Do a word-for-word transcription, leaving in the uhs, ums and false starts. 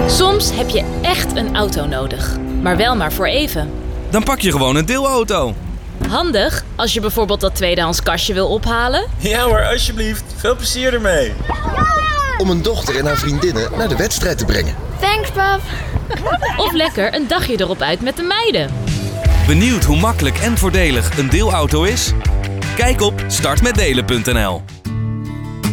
Soms heb je echt een auto nodig, maar wel maar voor even. Dan pak je gewoon een deelauto. Handig als je bijvoorbeeld dat tweedehands kastje wil ophalen. Ja hoor, alsjeblieft. Veel plezier ermee. Om een dochter en haar vriendinnen naar de wedstrijd te brengen. Thanks, pap. Of lekker een dagje erop uit met de meiden. Benieuwd hoe makkelijk en voordelig een deelauto is? Kijk op start met delen punt n l.